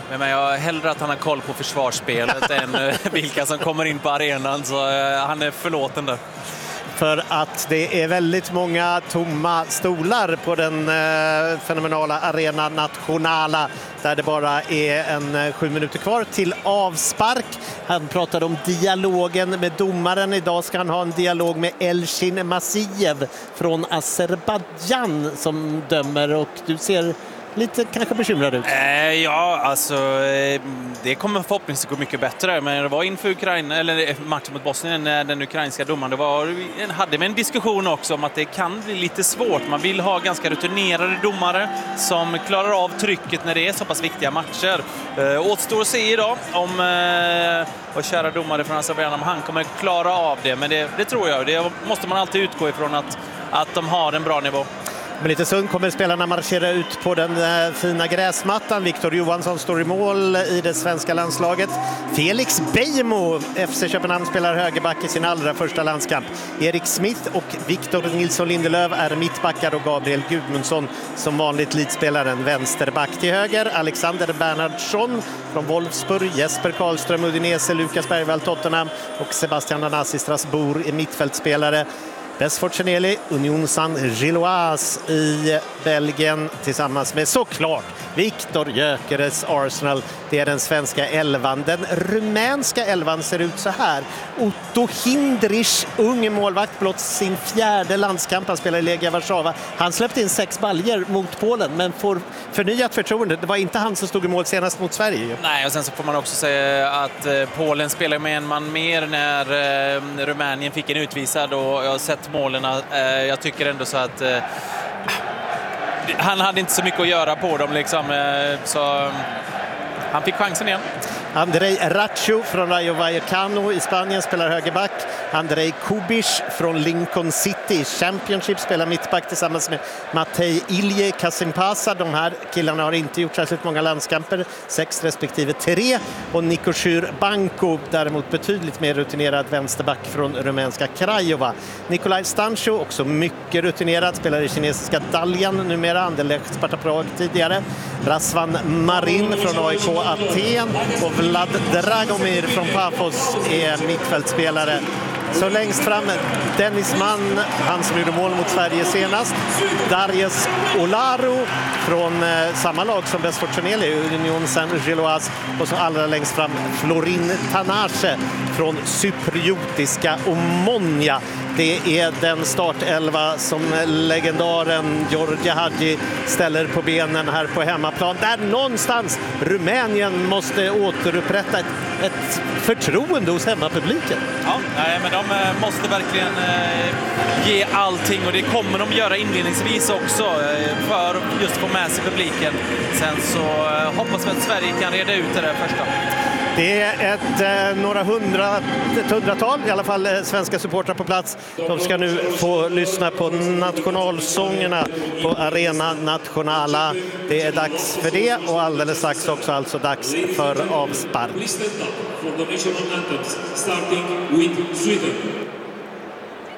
Men jag har hellre att han har koll på försvarsspelet än vilka som kommer in på arenan, så han är förlåten där. För att det är väldigt många tomma stolar på den fenomenala Arena Nationala, där det bara är 7 minuter kvar till avspark. Han pratade om dialogen med domaren. Idag ska han ha en dialog med Elchin Masiev från Azerbaijan som dömer, och du ser lite kanske bekymrad ut. Ja, alltså det kommer förhoppningsvis gå mycket bättre. Men det var inför Ukraina, eller matchen mot Bosnien, när den ukrainska domaren hade vi en diskussion också om att det kan bli lite svårt. Man vill ha ganska rutinerade domare som klarar av trycket när det är så pass viktiga matcher. Återstår att se idag om vår kära domare från Azerbaijan, om han kommer klara av det. Men det tror jag. Det måste man alltid utgå ifrån att de har en bra nivå. Men lite stund kommer spelarna marschera ut på den fina gräsmattan. Victor Johansson står i mål i det svenska landslaget. Felix Beijmo, FC Köpenhamn, spelar högerback i sin allra första landskamp. Erik Smith och Victor Nilsson Lindelöf är mittbackar, och Gabriel Gudmundsson som vanligt lidspelaren vänsterback. Till höger Alexander Bernhardsson från Wolfsburg, Jesper Karlström Udinese, Lukas Bergvall Tottenham och Sebastian Danassi Strasbourg är mittfältspelare. Desford Cheneli, Union Saint-Gilloise i Belgien tillsammans med såklart Viktor Gyökeres Arsenal. Det är den svenska elvan. Den rumänska elvan ser ut så här. Otto Hindrich, ung målvakt, blott sin 4:e landskamp. Han spelar i Legia Warszawa. Han släppte in 6 baljer mot Polen, men får förnyat förtroende. Det var inte han som stod i mål senast mot Sverige. Nej, och sen så får man också säga att Polen spelar med en man mer när Rumänien fick en utvisad, och jag har sett målen. Jag tycker ändå så att han hade inte så mycket att göra på dem liksom, så han fick chansen igen. Andrei Racho från Rayo Vallecano i Spanien spelar högerback. Andrei Kubic från Lincoln City Championship spelar mittback tillsammans med Matej Ilje Kasimpasa. De här killarna har inte gjort särskilt många landskamper, 6 respektive 3. Och Nikosyr Banko, däremot betydligt mer rutinerad vänsterback från rumänska Craiova. Nikolaj Stancho, också mycket rutinerad, spelar i kinesiska Dalian numera, Anderlecht, Sparta Prag tidigare. Razvan Marin från AIK Aten och Vlad Dragomir från Pafos är mittfältspelare. Så längst fram Dennis Mann, han som gjorde mål mot Sverige senast. Darius Olaru från samma lag som Desford Cheneli, Union Saint-Gilloise. Och så allra längst fram Florin Tanase från cypriotiska Omonia. Det är den startelva som legendaren Georgi Hagi ställer på benen här på hemmaplan. Där någonstans Rumänien måste återupprätta ett förtroende hos hemmapubliken. Ja, men de måste verkligen ge allting, och det kommer de göra inledningsvis också för just att få med sig publiken. Sen så hoppas vi att Sverige kan reda ut det där första. Det är ett hundratal i alla fall svenska supportrar på plats. De ska nu få lyssna på nationalsångerna på Arena Nationala. Det är dags för det, och alldeles strax också alltså dags för avspark. Starting with Sweden.